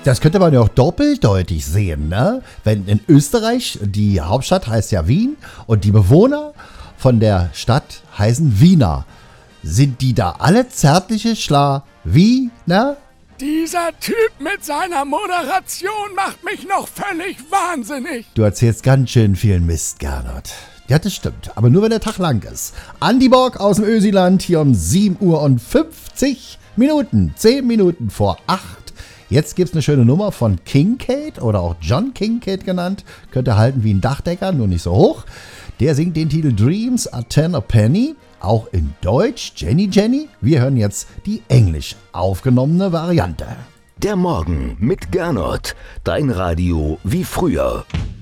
Das könnte man ja auch doppeldeutig sehen, ne? Wenn in Österreich, die Hauptstadt heißt ja Wien und die Bewohner von der Stadt heißen Wiener. Sind die da alle zärtliche Wiener? Dieser Typ mit seiner Moderation macht mich noch völlig wahnsinnig. Du erzählst ganz schön viel Mist, Gernot. Ja, das stimmt, aber nur wenn der Tag lang ist. Andi Borg aus dem Ösiland hier um 7:50 Minuten, 10 Minuten vor 8. Jetzt gibt's eine schöne Nummer von Kincaid oder auch John Kincaid genannt. Könnte halten wie ein Dachdecker, nur nicht so hoch. Der singt den Titel Dreams are 10 a Penny, auch in Deutsch, Jenny Jenny. Wir hören jetzt die englisch aufgenommene Variante. Der Morgen mit Gernot, dein Radio wie früher.